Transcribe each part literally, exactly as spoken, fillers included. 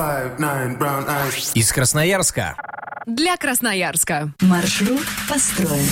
Из Красноярска. Для Красноярска. Маршрут построен.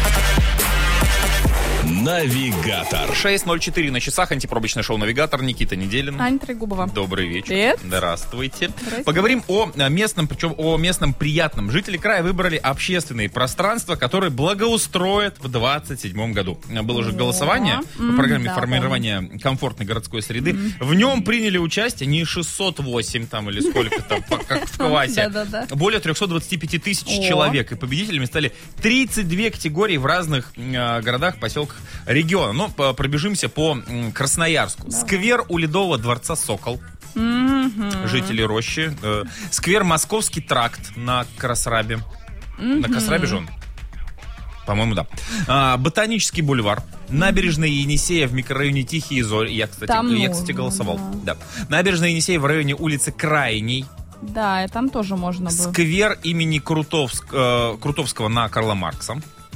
Навигатор. шесть ноль четыре на часах. Антипробочное шоу «Навигатор». Никита Неделин. Аня Трегубова. Добрый вечер. Привет. Здравствуйте. Здравствуйте. Поговорим о местном, причем о местном приятном. Жители края выбрали общественные пространства, которые благоустроят в двадцать седьмом году. Было же голосование Mm, по программе да, формирования комфортной городской среды. Mm. В нем приняли участие не шестьсот восемь там или сколько там, как в классе. Более триста двадцать пять тысяч человек. И победителями стали тридцать две категории в разных городах, поселках региона. Но пробежимся по Красноярску. Давай. Сквер у Ледового дворца «Сокол». Mm-hmm. Жители Рощи. Э, сквер Московский тракт на Красрабе. Mm-hmm. На Красрабе же он? По-моему, да. А, Ботанический бульвар. Набережная Енисея в микрорайоне Тихие Зори. Я, кстати, там я, можно, кстати голосовал. Да. Да. Набережная Енисея в районе улицы Крайней. Да, и там тоже можно было. Сквер имени Крутовск, э, Крутовского на Карла Маркса.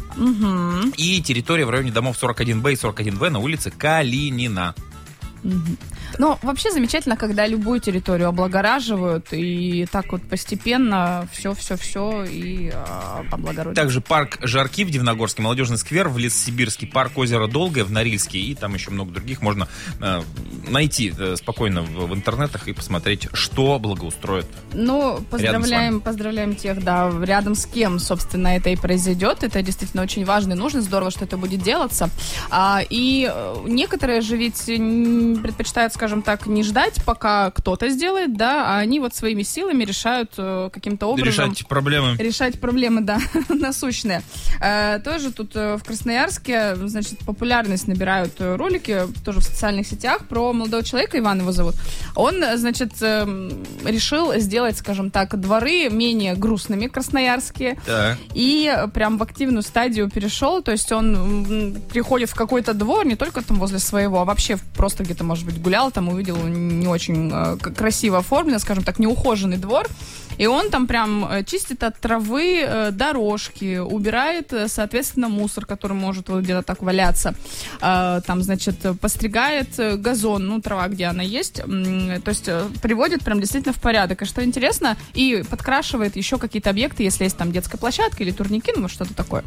Угу. И территория в районе домов сорок один Б и сорок один В на улице Калинина. Угу. Ну, вообще замечательно, когда любую территорию облагораживают, и так вот постепенно все-все-все и э, облагородят. Также парк Жарки в Дивногорске, молодежный сквер в Лессибирске, парк озеро Долгое в Норильске, и там еще много других. Можно э, найти э, спокойно в, в интернетах и посмотреть, что благоустроит. Ну, поздравляем, поздравляем тех, да, рядом с кем, собственно, это и произойдет. Это действительно очень важно и нужно. Здорово, что это будет делаться. А, и некоторые же ведь предпочитают, скажем так, не ждать, пока кто-то сделает, да, а они вот своими силами решают э, каким-то образом... Решать проблемы. Решать проблемы, да, насущные. Э, тоже тут э, в Красноярске, значит, популярность набирают э, ролики, тоже в социальных сетях, про молодого человека, Иван его зовут. Он, значит, э, решил сделать, скажем так, дворы менее грустными красноярские. Да. И прям в активную стадию перешел, то есть он м, приходит в какой-то двор, не только там возле своего, а вообще просто где-то, может быть, гулял, там увидел не очень э, красиво оформленный, скажем так, неухоженный двор, и он там прям чистит от травы э, дорожки, убирает, соответственно, мусор, который может вот где-то так валяться, э, там, значит, постригает газон, ну, трава, где она есть, э, то есть э, приводит прям действительно в порядок, и что интересно, и подкрашивает еще какие-то объекты, если есть там детская площадка или турники, ну, что-то такое.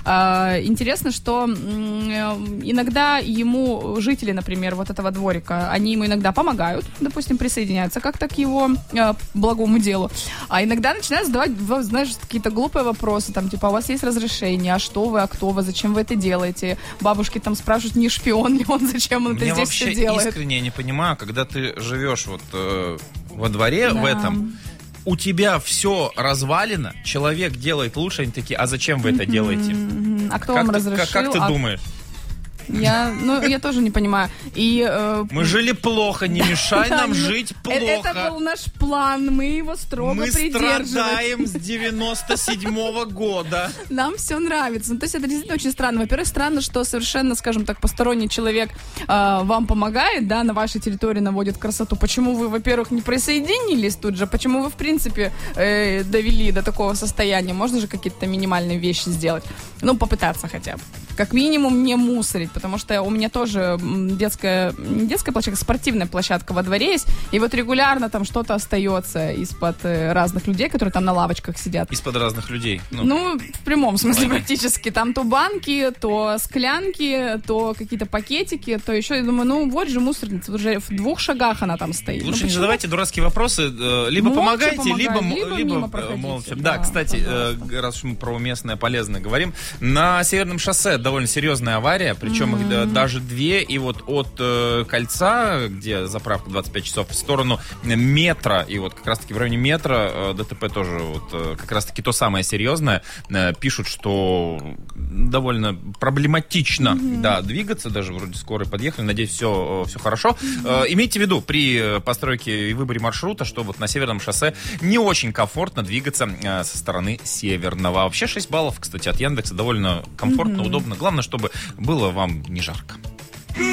Э, интересно, что э, иногда ему жители, например, вот этого дворика, они ему иногда помогают, допустим, присоединяются как-то к его э, благому делу. А иногда начинают задавать, знаешь, какие-то глупые вопросы, там, типа, а у вас есть разрешение, а что вы, а кто вы, зачем вы это делаете? Бабушки там спрашивают, не шпион ли он, зачем он это здесь все делает? Я вообще искренне не понимаю, когда ты живешь вот э, во дворе, да, в этом, у тебя все развалено, человек делает лучше, они такие, а зачем вы это делаете? А кто как вам ты, разрешил? Как, как ты а... думаешь? Я, ну, я тоже не понимаю. И, э, мы жили плохо, не мешай нам жить плохо. Это был наш план, мы его строго придерживаем. Мы страдаем с девяносто седьмого года. Нам все нравится. Ну, то есть это действительно очень странно. Во-первых, странно, что совершенно, скажем так, посторонний человек э, вам помогает, да, на вашей территории наводит красоту. Почему вы, во-первых, не присоединились тут же? Почему вы, в принципе, э, довели до такого состояния? Можно же какие-то минимальные вещи сделать? Ну, попытаться хотя бы. Как минимум не мусорить, потому что у меня тоже детская, не детская площадка, спортивная площадка во дворе есть, и вот регулярно там что-то остается из-под разных людей, которые там на лавочках сидят. Из-под разных людей? Ну, ну в прямом смысле практически. Там то банки, то склянки, то какие-то пакетики, то еще, я думаю, ну вот же мусорница, уже в двух шагах она там стоит. Лучше ну, не задавайте дурацкие вопросы, либо молча помогайте, помогай, либо, либо, либо мимо проходите. молча. Да, Да, кстати, пожалуйста. раз уж мы про местное полезное говорим, на Северном шоссе довольно серьезная авария, причем Mm-hmm. их даже две, и вот от э, кольца, где заправка двадцать пять часов, в сторону метро, и вот как раз-таки в районе метро э, ДТП тоже вот э, как раз-таки то самое серьезное. Э, пишут, что довольно проблематично, mm-hmm. да, двигаться, даже вроде скорые подъехали, надеюсь, все, все хорошо. Mm-hmm. Э, имейте в виду при постройке и выборе маршрута, что вот на Северном шоссе не очень комфортно двигаться э, со стороны Северного. А вообще шесть баллов, кстати, от Яндекса довольно комфортно, mm-hmm. удобно. Главное, чтобы было вам не жарко.